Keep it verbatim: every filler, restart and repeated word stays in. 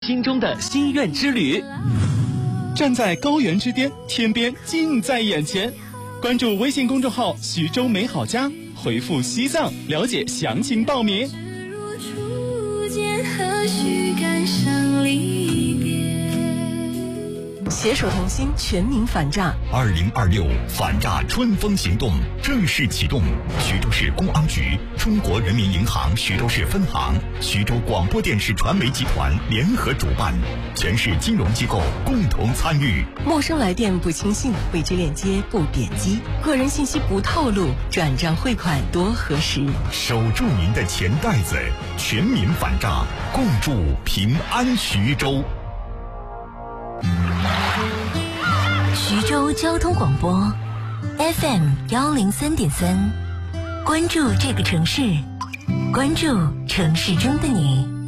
心中的心愿之旅。 站在高原之巅，天边近在眼前。关注微信公众号徐州美好家，回复西藏了解详情报名。 携手同心，全民反诈。 二零二六反诈春风行动正式启动。徐州市公安局、中国人民银行徐州市分行、徐州广播电视传媒集团联合主办，全市金融机构共同参与。 陌生来电不轻信，未知链接不点击，个人信息不透露，转账汇款多核实。 守住您的钱袋子，全民反诈，共筑平安徐州。 徐州交通广播 F M 幺零三点三，关注这个城市，关注城市中的你。